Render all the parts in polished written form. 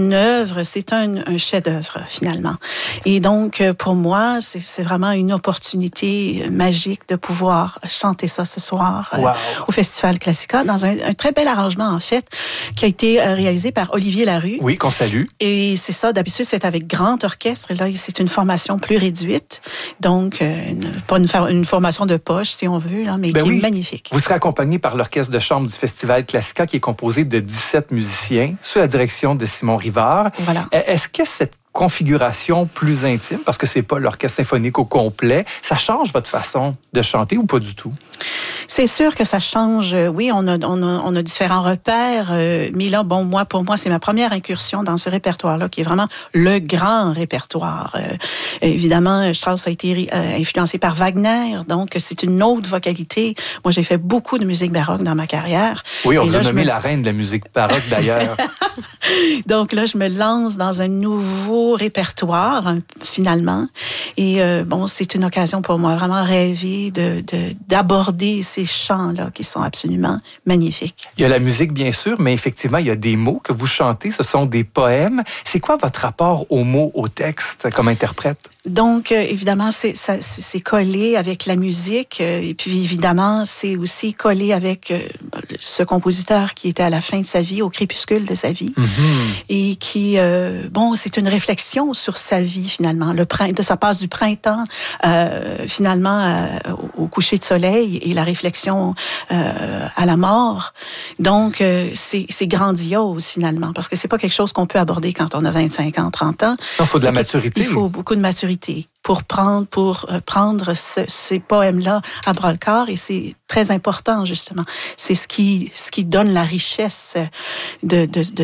une œuvre, c'est un chef-d'œuvre finalement. Et donc, pour moi, c'est vraiment une opportunité magique de pouvoir chanter ça ce soir au Festival Classica dans un très bel arrangement en fait qui a été réalisé par Olivier Larue. Oui, qu'on salue. Et c'est ça, d'habitude, c'est avec grand orchestre. Là, c'est une formation plus réduite. Donc, pas une formation de poche, si on veut, là, mais qui est magnifique. Vous serez accompagné par l'Orchestre de chambre du Festival Classica, qui est composé de 17 musiciens, sous la direction de Simon Rivard. Voilà. Est-ce que cette configuration plus intime, parce que c'est pas l'orchestre symphonique au complet, ça change votre façon de chanter ou pas du tout? C'est sûr que ça change. Oui, on a différents repères, mais là, pour moi, c'est ma première incursion dans ce répertoire-là, qui est vraiment le grand répertoire. Évidemment, Strauss a été influencé par Wagner, donc c'est une autre vocalité. Moi, j'ai fait beaucoup de musique baroque dans ma carrière. Oui, on vous a nommé la reine de la musique baroque, d'ailleurs. Donc là, je me lance dans un nouveau répertoire, finalement. Et c'est une occasion pour moi vraiment rêver d'aborder ces chants-là qui sont absolument magnifiques. Il y a la musique, bien sûr, mais effectivement, il y a des mots que vous chantez. Ce sont des poèmes. C'est quoi votre rapport aux mots, au texte, comme interprète? Donc, évidemment, c'est collé avec la musique. Et puis, évidemment, c'est aussi collé avec ce compositeur qui était à la fin de sa vie, au crépuscule de sa vie. Mm-hmm. Et qui, c'est une réflexion sur sa vie, finalement. Ça passe du printemps, finalement, au coucher de soleil et la réflexion à la mort. Donc, c'est grandiose, finalement, parce que c'est pas quelque chose qu'on peut aborder quand on a 25 ans, 30 ans. Il faut de la maturité. Il faut beaucoup de maturité pour prendre ces poèmes-là à bras-le-corps, et c'est très important, justement. C'est ce qui donne la richesse de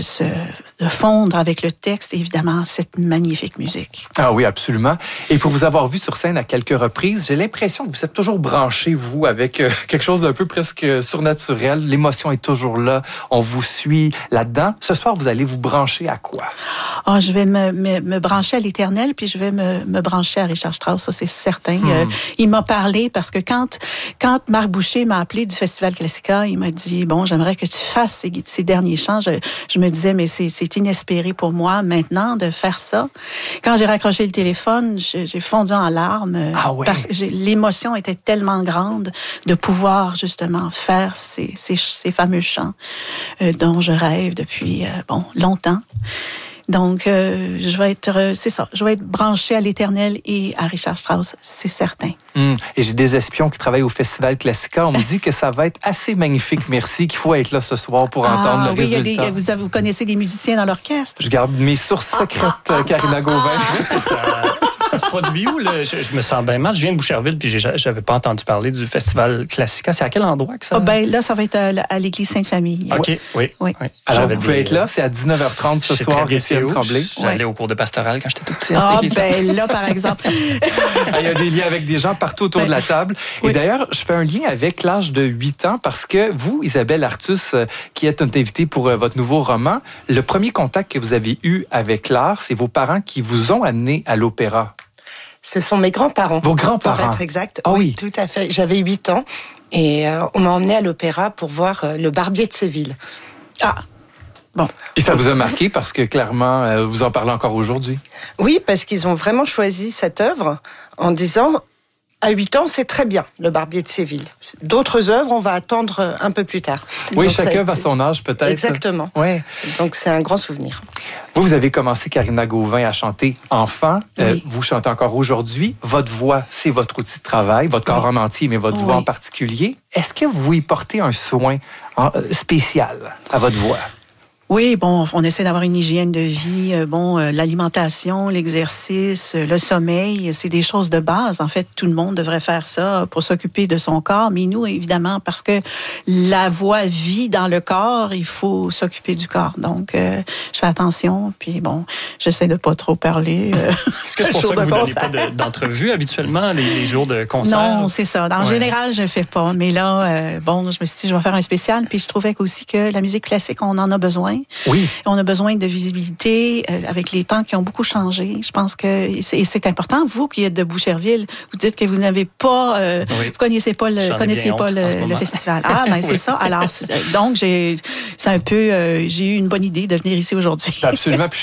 fondre avec le texte, et évidemment, cette magnifique musique. Ah oui, absolument. Et pour vous avoir vu sur scène à quelques reprises, j'ai l'impression que vous êtes toujours branché, vous, avec quelque chose d'un peu presque surnaturel. L'émotion est toujours là. On vous suit là-dedans. Ce soir, vous allez vous brancher à quoi? Je vais me brancher à l'Éternel, puis je vais me brancher à Richard Strauss, ça c'est certain. Il m'a parlé parce que quand Marc Boucher m'a appelé du Festival Classica, il m'a dit, j'aimerais que tu fasses ces derniers chants. Je me disais, mais c'est inespéré pour moi maintenant de faire ça. Quand j'ai raccroché le téléphone, j'ai fondu en larmes parce que l'émotion était tellement grande de pouvoir justement faire ces fameux chants dont je rêve depuis longtemps. Donc, je vais être branchée à l'Éternel et à Richard Strauss, c'est certain. Et j'ai des espions qui travaillent au Festival Classica. On me dit que ça va être assez magnifique, merci, qu'il faut être là ce soir pour entendre le résultat. Vous connaissez des musiciens dans l'orchestre? Je garde mes sources secrètes, Karina Gauvin. Est-ce que ça se produit où? Là? Je me sens bien mal. Je viens de Boucherville, puis j'avais pas entendu parler du Festival Classica. C'est à quel endroit que ça? Là, ça va être à l'église Sainte-Famille. OK, oui. Alors, vous pouvez être là, c'est à 19h30 ce soir, Étienne Tremblay. J'allais au cours de pastoral quand j'étais tout petit. Là, par exemple. Il y a des liens avec des gens partout autour de la table. Et d'ailleurs, je fais un lien avec l'âge de 8 ans parce que vous, Isabelle Artus, qui êtes notre invitée pour votre nouveau roman, le premier contact que vous avez eu avec l'art, c'est vos parents qui vous ont amené à l'opéra. Ce sont mes grands-parents. Vos grands-parents? Pour être exact. Ah oui, tout à fait. J'avais 8 ans et on m'a emmené à l'opéra pour voir Le Barbier de Séville. Bon. Et ça vous a marqué parce que clairement, vous en parlez encore aujourd'hui? Oui, parce qu'ils ont vraiment choisi cette œuvre en disant, à 8 ans, c'est très bien, Le Barbier de Séville. D'autres œuvres, on va attendre un peu plus tard. Oui, donc, chacun va son âge peut-être. Exactement. Ouais. Donc c'est un grand souvenir. Vous avez commencé, Karina Gauvin, à chanter enfant. Oui. Vous chantez encore aujourd'hui. Votre voix, c'est votre outil de travail, votre corps en entier, mais votre voix en particulier. Est-ce que vous y portez un soin spécial à votre voix? Oui, on essaie d'avoir une hygiène de vie. L'alimentation, l'exercice, le sommeil, c'est des choses de base. En fait, tout le monde devrait faire ça pour s'occuper de son corps. Mais nous, évidemment, parce que la voix vit dans le corps, il faut s'occuper du corps. Donc, je fais attention. Puis j'essaie de pas trop parler. Est-ce que c'est pour ça que vous donnez pas d'entrevues habituellement, les jours de concert? Non, c'est ça. En général, je fais pas. Mais là, je me suis dit, je vais faire un spécial. Puis je trouvais aussi que la musique classique, on en a besoin. Oui. On a besoin de visibilité avec les temps qui ont beaucoup changé. Je pense que c'est important. Vous qui êtes de Boucherville, vous dites que vous n'avez pas, vous connaissez pas le festival. C'est ça. Alors donc j'ai eu une bonne idée de venir ici aujourd'hui. Absolument. Puis